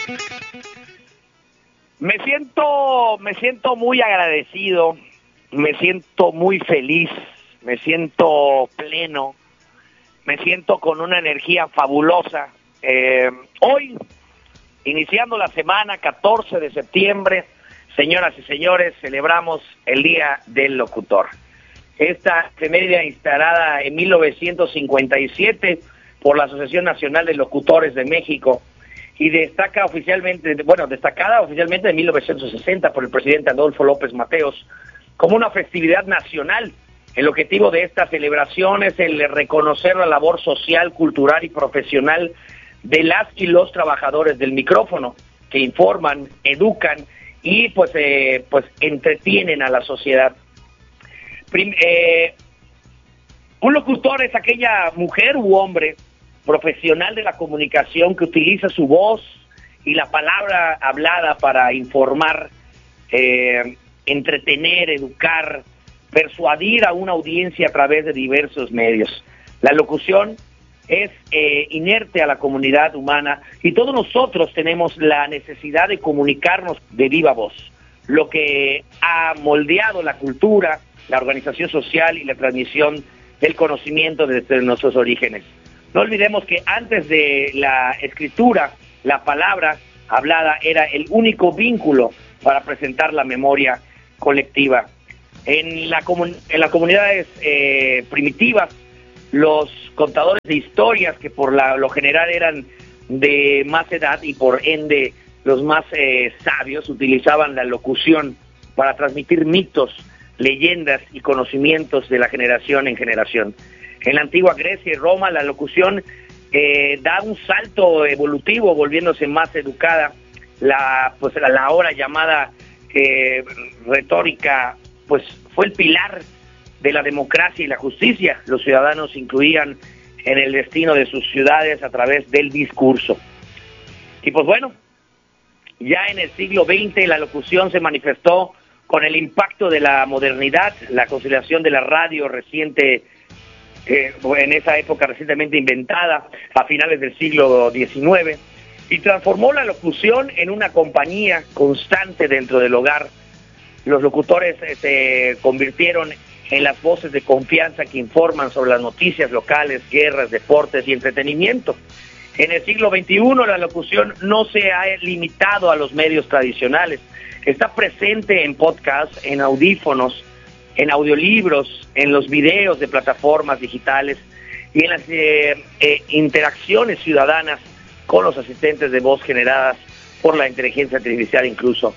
Me siento muy agradecido, me siento muy feliz, me siento pleno, me siento con una energía fabulosa. Hoy, iniciando la semana, 14 de septiembre, señoras y señores, celebramos el Día del Locutor. Esta efeméride instalada en 1957 por la Asociación Nacional de Locutores de México y destacada oficialmente en 1960 por el presidente Adolfo López Mateos como una festividad nacional. El objetivo de esta celebración es el reconocer la labor social, cultural y profesional de las y los trabajadores del micrófono, que informan, educan y pues entretienen a la sociedad. Un locutor es aquella mujer u hombre profesional de la comunicación que utiliza su voz y la palabra hablada para informar, entretener, educar, persuadir a una audiencia a través de diversos medios. La locución es inherente a la comunidad humana y todos nosotros tenemos la necesidad de comunicarnos de viva voz, lo que ha moldeado la cultura, la organización social y la transmisión del conocimiento desde nuestros orígenes. No olvidemos que antes de la escritura, la palabra hablada era el único vínculo para presentar la memoria colectiva. En las comunidades primitivas, los contadores de historias, que por lo general eran de más edad y por ende los más sabios, utilizaban la locución para transmitir mitos, leyendas y conocimientos de la generación en generación. En la antigua Grecia y Roma, la locución da un salto evolutivo, volviéndose más educada. La ahora llamada retórica, pues fue el pilar de la democracia y la justicia. Los ciudadanos incluían en el destino de sus ciudades a través del discurso. Y pues bueno, ya en el siglo XX la locución se manifestó con el impacto de la modernidad, la consolidación de la radio reciente, en esa época recientemente inventada, a finales del siglo XIX, y transformó la locución en una compañía constante dentro del hogar. Los locutores se convirtieron en las voces de confianza que informan sobre las noticias locales, guerras, deportes y entretenimiento. En el siglo XXI la locución no se ha limitado a los medios tradicionales. Está presente en podcasts, en audífonos, en audiolibros, en los videos de plataformas digitales y en las interacciones ciudadanas con los asistentes de voz generadas por la inteligencia artificial incluso.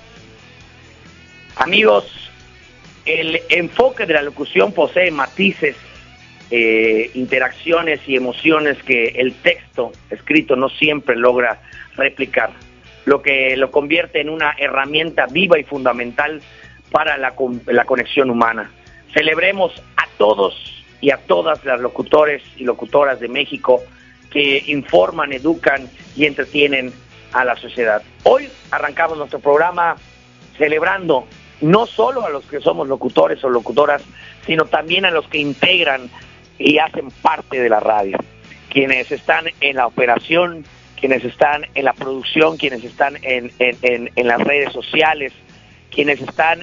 Amigos, el enfoque de la locución posee matices, interacciones y emociones que el texto escrito no siempre logra replicar, lo que lo convierte en una herramienta viva y fundamental para la conexión humana. Celebremos a todos y a todas las locutores y locutoras de México que informan, educan y entretienen a la sociedad. Hoy arrancamos nuestro programa celebrando no solo a los que somos locutores o locutoras, sino también a los que integran y hacen parte de la radio, quienes están en la operación, quienes están en la producción, quienes están en las redes sociales, quienes están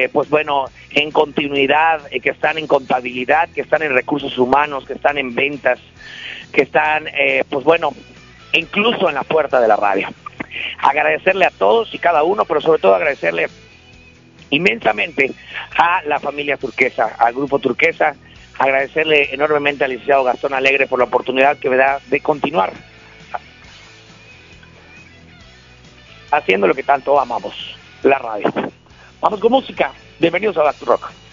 en continuidad, que están en contabilidad, que están en recursos humanos, que están en ventas, que están incluso en la puerta de la radio. Agradecerle a todos y cada uno, pero sobre todo agradecerle inmensamente a la familia Turquesa, al grupo Turquesa, agradecerle enormemente al licenciado Gastón Alegre por la oportunidad que me da de continuar haciendo lo que tanto amamos, la radio. Vamos con música. Bienvenidos a Back to Rock.